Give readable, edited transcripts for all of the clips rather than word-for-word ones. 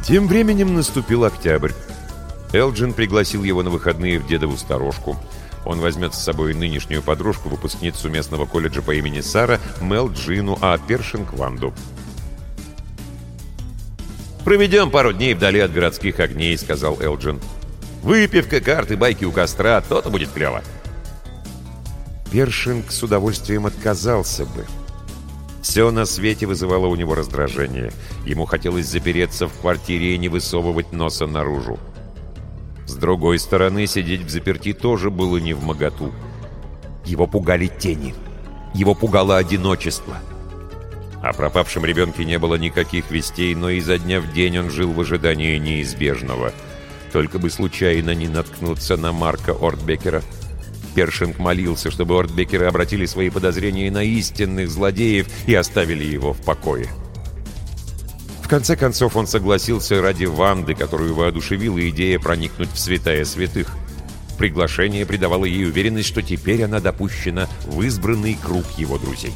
Тем временем наступил октябрь. Элджин пригласил его на выходные в дедову сторожку. Он возьмет с собой нынешнюю подружку, выпускницу местного колледжа по имени Сара, Мел Джину, а Першинг Ванду. «Проведем пару дней вдали от городских огней», — сказал Элджин. «Выпивка, карты, байки у костра, то-то будет клево». Першинг с удовольствием отказался бы. Все на свете вызывало у него раздражение. Ему хотелось запереться в квартире и не высовывать носа наружу. С другой стороны, сидеть взаперти тоже было невмоготу. Его пугали тени. Его пугало одиночество. О пропавшем ребенке не было никаких вестей, но изо дня в день он жил в ожидании неизбежного. Только бы случайно не наткнуться на Марка Ортбекера. Першинг молился, чтобы Ортбекеры обратили свои подозрения на истинных злодеев и оставили его в покое. В конце концов, он согласился ради Ванды, которую воодушевила идея проникнуть в святая святых. Приглашение придавало ей уверенность, что теперь она допущена в избранный круг его друзей.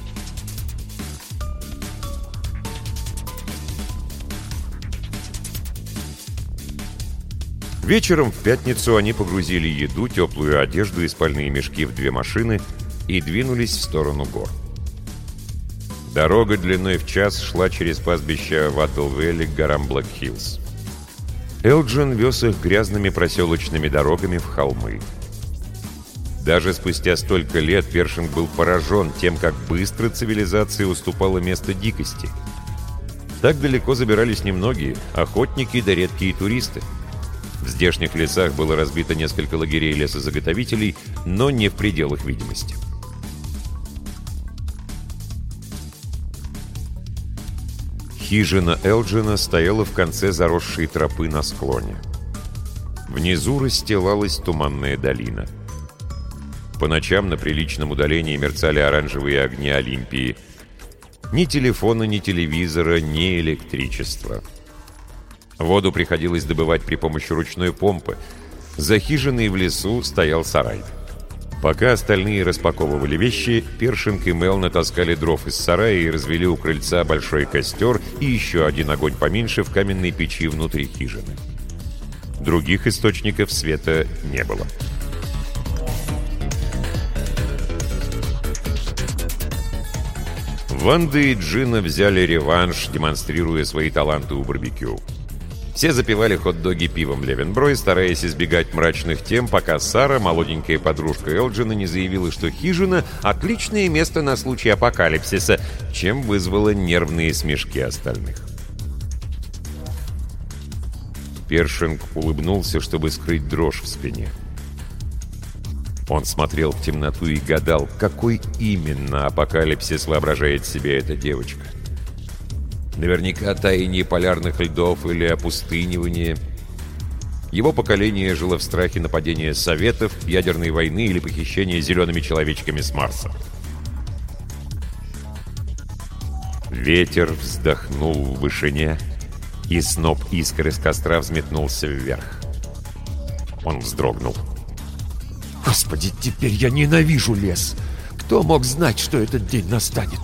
Вечером в пятницу они погрузили еду, теплую одежду и спальные мешки в 2 машины и двинулись в сторону гор. Дорога длиной в час шла через пастбище Ваттл-Вэлли к горам Блэк-Хиллз. Элджин вез их грязными проселочными дорогами в холмы. Даже спустя столько лет Першинг был поражен тем, как быстро цивилизация уступала место дикости. Так далеко забирались немногие — охотники да редкие туристы. В здешних лесах было разбито несколько лагерей лесозаготовителей, но не в пределах видимости. Хижина Элджина стояла в конце заросшей тропы на склоне. Внизу расстилалась туманная долина. По ночам на приличном удалении мерцали оранжевые огни Олимпии. Ни телефона, ни телевизора, ни электричества. Воду приходилось добывать при помощи ручной помпы. За хижиной в лесу стоял сарай. Пока остальные распаковывали вещи, Першинг и Мел натаскали дров из сарая и развели у крыльца большой костер и еще один огонь поменьше в каменной печи внутри хижины. Других источников света не было. Ванда и Джина взяли реванш, демонстрируя свои таланты у барбекю. Все запивали хот-доги пивом Левенброй, стараясь избегать мрачных тем, пока Сара, молоденькая подружка Элджина, не заявила, что хижина — отличное место на случай апокалипсиса, чем вызвало нервные смешки остальных. Першинг улыбнулся, чтобы скрыть дрожь в спине. Он смотрел в темноту и гадал, какой именно апокалипсис воображает себе эта девочка. Наверняка таяние полярных льдов или опустынивание. Его поколение жило в страхе нападения Советов, ядерной войны или похищения зелеными человечками с Марса. Ветер вздохнул в вышине, и сноп искр из костра взметнулся вверх. Он вздрогнул. «Господи, теперь я ненавижу лес! Кто мог знать, что этот день настанет?»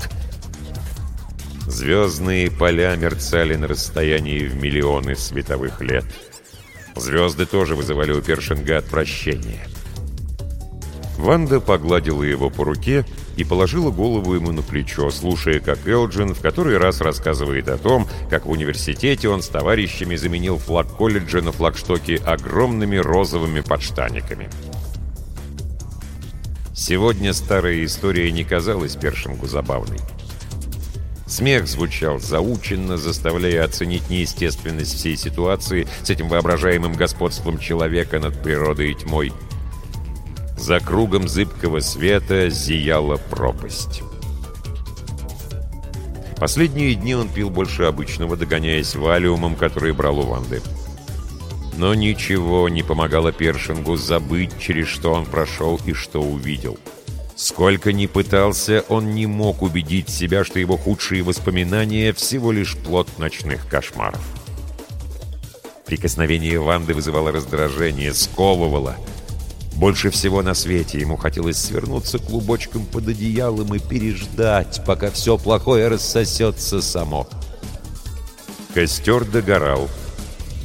Звездные поля мерцали на расстоянии в миллионы световых лет. Звезды тоже вызывали у Першинга отвращение. Ванда погладила его по руке и положила голову ему на плечо, слушая, как Элджин в который раз рассказывает о том, как в университете он с товарищами заменил флаг колледжа на флагштоке огромными розовыми подштаниками. Сегодня старая история не казалась Першингу забавной. Смех звучал заученно, заставляя оценить неестественность всей ситуации с этим воображаемым господством человека над природой и тьмой. За кругом зыбкого света зияла пропасть. Последние дни он пил больше обычного, догоняясь валиумом, который брал у Ванды. Но ничего не помогало Першингу забыть, через что он прошел и что увидел. Сколько ни пытался, он не мог убедить себя, что его худшие воспоминания всего лишь плод ночных кошмаров. Прикосновение Ванды вызывало раздражение, сковывало. Больше всего на свете ему хотелось свернуться клубочком под одеялом и переждать, пока все плохое рассосется само. Костер догорал.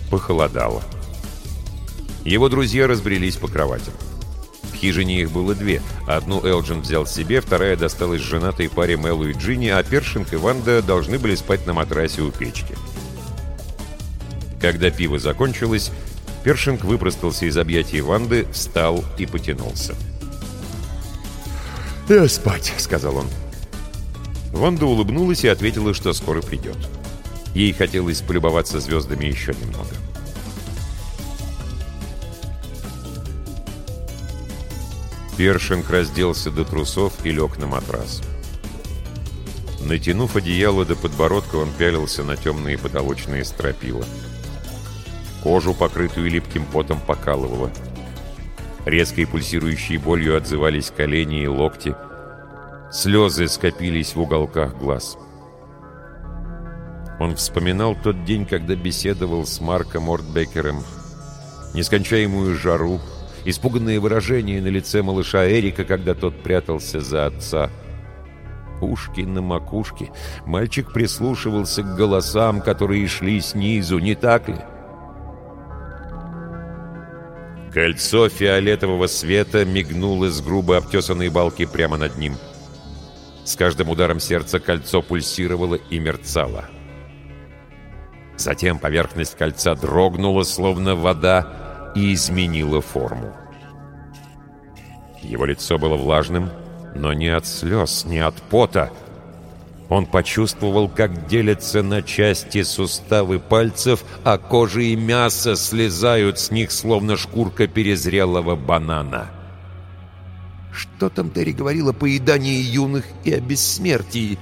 Похолодало. Его друзья разбрелись по кроватям. В хижине их было две. Одну Элджин взял себе, вторая досталась женатой паре Мэлу и Джинни, а Першинг и Ванда должны были спать на матрасе у печки. Когда пиво закончилось, Першинг выпростался из объятий Ванды, встал и потянулся. «Я спать», — сказал он. Ванда улыбнулась и ответила, что скоро придет. Ей хотелось полюбоваться звездами еще немного. Першинг разделся до трусов и лег на матрас. Натянув одеяло до подбородка, он пялился на темные потолочные стропила. Кожу, покрытую липким потом, покалывало. Резкой пульсирующей болью отзывались колени и локти. Слезы скопились в уголках глаз. Он вспоминал тот день, когда беседовал с Марком Ортбекером, нескончаемую жару, испуганное выражение на лице малыша Эрика, когда тот прятался за отца. Ушки на макушке. Мальчик прислушивался к голосам, которые шли снизу, не так ли? Кольцо фиолетового света мигнуло с грубо обтесанной балки прямо над ним. С каждым ударом сердца кольцо пульсировало и мерцало. Затем поверхность кольца дрогнула, словно вода, и изменила форму. Его лицо было влажным, но не от слез, не от пота. Он почувствовал, как делятся на части суставы пальцев, а кожа и мясо слезают с них, словно шкурка перезрелого банана. Что там Терри говорил о поедании юных и о бессмертии?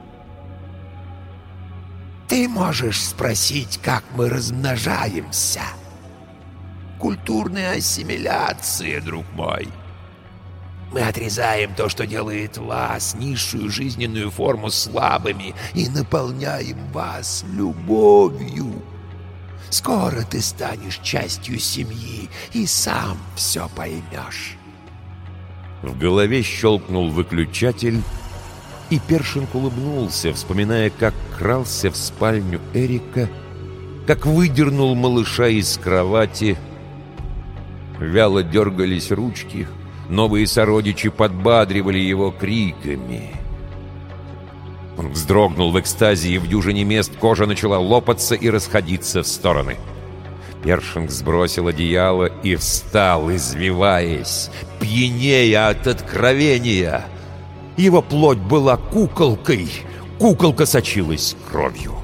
Ты можешь спросить, как мы размножаемся. Культурная ассимиляция, друг мой. Мы отрезаем то, что делает вас, низшую жизненную форму, слабыми, и наполняем вас любовью. Скоро ты станешь частью семьи и сам все поймешь. В голове щелкнул выключатель, и Першинг улыбнулся, вспоминая, как крался в спальню Эрика, как выдернул малыша из кровати. Вяло дергались ручки, новые сородичи подбадривали его криками. Он вздрогнул в экстазе, и в дюжине мест кожа начала лопаться и расходиться в стороны. Першинг сбросил одеяло и встал, извиваясь, пьянея от откровения. Его плоть была куколкой, куколка сочилась кровью.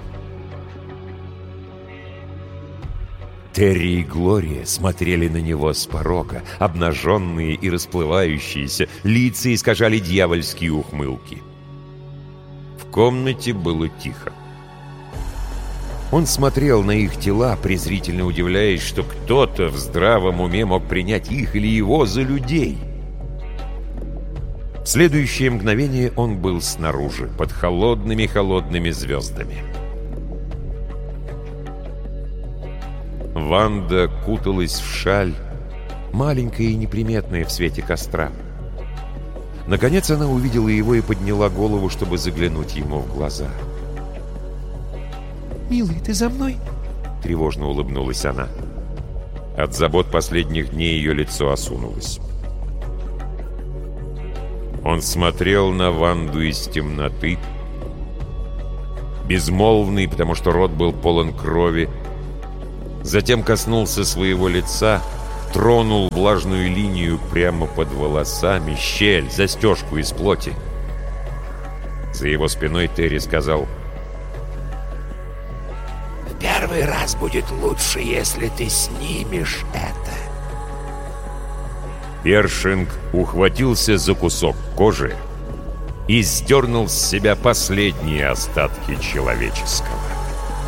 Терри и Глория смотрели на него с порога, обнаженные и расплывающиеся, лица искажали дьявольские ухмылки. В комнате было тихо. Он смотрел на их тела, презрительно удивляясь, что кто-то в здравом уме мог принять их или его за людей. В следующее мгновение он был снаружи, под холодными звездами. Ванда куталась в шаль, маленькая и неприметная в свете костра. Наконец она увидела его и подняла голову, чтобы заглянуть ему в глаза. «Милый, ты за мной?» — тревожно улыбнулась она. От забот последних дней ее лицо осунулось. Он смотрел на Ванду из темноты, безмолвный, потому что рот был полон крови, затем коснулся своего лица, тронул влажную линию прямо под волосами, щель, застежку из плоти. За его спиной Терри сказал: «В первый раз будет лучше, если ты снимешь это». Першинг ухватился за кусок кожи и сдернул с себя последние остатки человеческого.